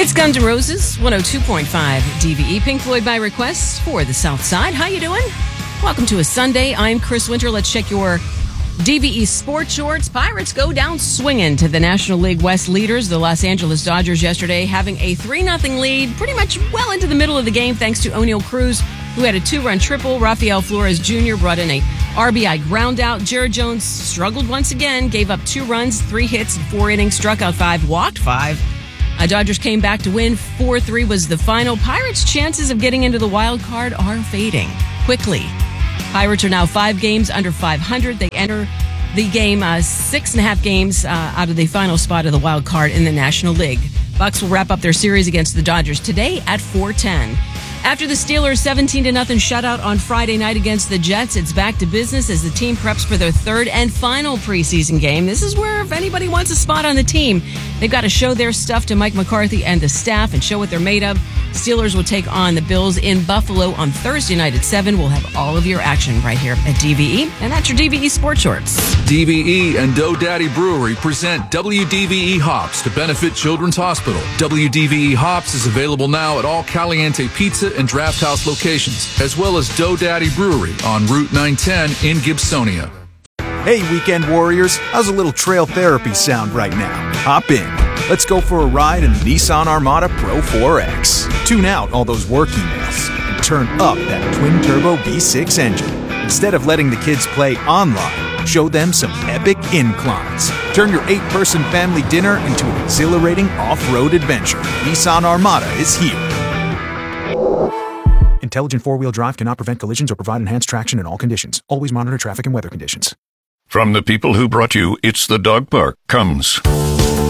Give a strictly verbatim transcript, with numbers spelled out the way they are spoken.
It's Guns N' Roses, one oh two point five D V E, Pink Floyd by request for the South Side. How you doing? Welcome to a Sunday. I'm Chris Winter. Let's check your D V E sports shorts. Pirates go down swinging to the National League West leaders, the Los Angeles Dodgers, yesterday, having a three nothing lead pretty much well into the middle of the game thanks to O'Neal Cruz, who had a two-run triple. Rafael Flores Junior brought in a R B I ground out. Jared Jones struggled once again, gave up two runs, three hits, in four innings, struck out five, walked five. Uh, Dodgers came back to win. four three was the final. Pirates' chances of getting into the wild card are fading quickly. Pirates are now five games under five hundred. They enter the game uh, six and a half games uh, out of the final spot of the wild card in the National League. Bucks will wrap up their series against the Dodgers today at four ten. After the Steelers' seventeen to nothing shutout on Friday night against the Jets, it's back to business as the team preps for their third and final preseason game. This is where, if anybody wants a spot on the team, they've got to show their stuff to Mike McCarthy and the staff and show what they're made of. Steelers will take on the Bills in Buffalo on Thursday night at seven. We'll have all of your action right here at D V E. And that's your D V E Sports Shorts. D V E and Dough Daddy Brewery present W D V E Hops to benefit Children's Hospital. W D V E Hops is available now at all Caliente Pizza and Draft House locations, as well as Dough Daddy Brewery on Route nine ten in Gibsonia. Hey, weekend warriors, how's a little trail therapy sound right now? Hop in. Let's go for a ride in the Nissan Armada Pro four X. Tune out all those work emails and turn up that twin-turbo V six engine. Instead of letting the kids play online, show them some epic inclines. Turn your eight-person family dinner into an exhilarating off-road adventure. Nissan Armada is here. Intelligent four-wheel drive cannot prevent collisions or provide enhanced traction in all conditions. Always monitor traffic and weather conditions. From the people who brought you It's the Dog Park comes